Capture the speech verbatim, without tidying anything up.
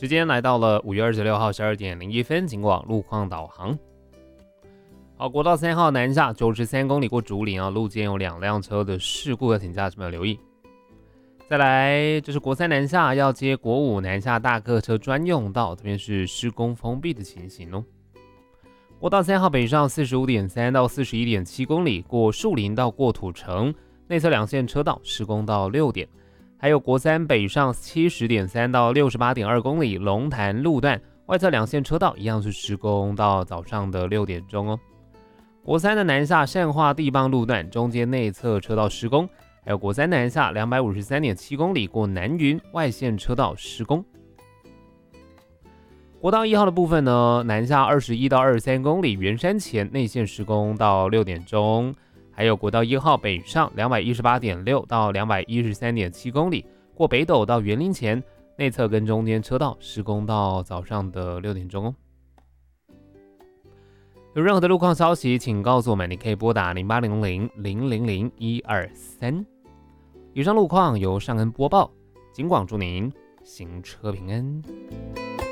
时间来到了五月二十六号十二点零一分，警广路况导航。好，国道三号南下九十三公里过竹林啊，路肩有两辆车的事故，要请驾驶朋友留意。再来，这是国三南下要接国五南下大客车专用道，这边是施工封闭的情形哦。国道三号北上四十五点三到四十一点七公里，过树林到过土城，内侧两线车道施工到六点。还有国三北上七十点三到六十八点二公里，龙潭路段外侧两线车道一样是施工到早上的六点钟哦。国三的南下善化地磅路段中间内侧车道施工，还有国三南下两百五十三点七公里过南云外线车道施工。国道一号的部分呢，南下二十一到二十三公里，圆山前内线施工到六点钟。还有国道一号北上两百一十八点六到两百一十三点七公里，过北斗到园林前内侧跟中间车道施工到早上的六点钟哦。有任何的路况消息，请告诉我们，你可以拨打零八零零零零零一二三。以上路况由尚恩播报，警广祝您行车平安。